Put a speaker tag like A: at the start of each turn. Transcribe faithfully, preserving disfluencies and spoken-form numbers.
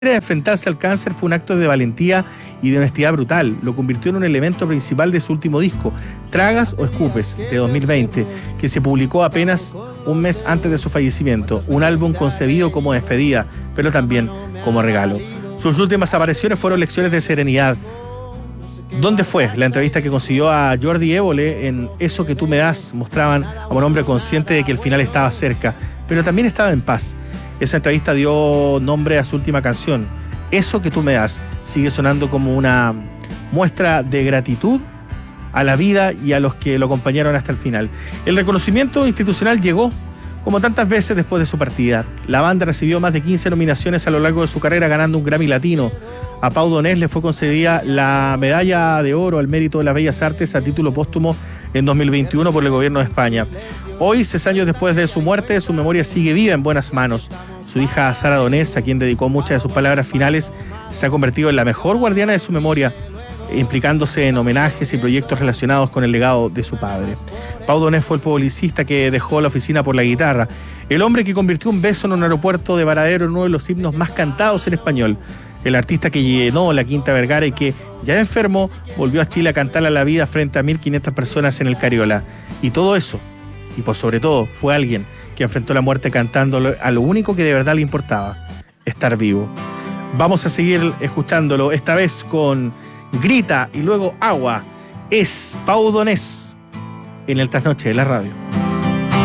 A: de enfrentarse al cáncer fue un acto de valentía y de honestidad brutal. Lo convirtió en un elemento principal de su último disco, Tragas o Escupes, de dos mil veinte, que se publicó apenas un mes antes de su fallecimiento. Un álbum concebido como despedida, pero también como regalo. Sus últimas apariciones fueron lecciones de serenidad. ¿Dónde fue? La entrevista que consiguió a Jordi Évole en Eso que tú me das mostraban a un hombre consciente de que el final estaba cerca, pero también estaba en paz. Esa entrevista dio nombre a su última canción, Eso que tú me das. Sigue sonando como una muestra de gratitud a la vida y a los que lo acompañaron hasta el final. El reconocimiento institucional llegó como tantas veces después de su partida. La banda recibió más de quince nominaciones a lo largo de su carrera, ganando un Grammy Latino. A Pau Donés le fue concedida la medalla de oro al mérito de las bellas artes a título póstumo en dos mil veintiuno por el gobierno de España. Hoy, seis años después de su muerte, su memoria sigue viva en buenas manos. Su hija Sara Donés, a quien dedicó muchas de sus palabras finales, se ha convertido en la mejor guardiana de su memoria, implicándose en homenajes y proyectos relacionados con el legado de su padre. Pau Donés fue el publicista que dejó la oficina por la guitarra, el hombre que convirtió un beso en un aeropuerto de Varadero en uno de los himnos más cantados en español, el artista que llenó la Quinta Vergara y que, ya enfermo, volvió a Chile a cantarle a la vida frente a mil quinientas personas en el Cariola. Y todo eso, y por sobre todo, fue alguien que enfrentó la muerte cantando a lo único que de verdad le importaba, estar vivo. Vamos a seguir escuchándolo, esta vez con Grita y luego Agua. Es Pau Donés en el Trasnoche de la Radio.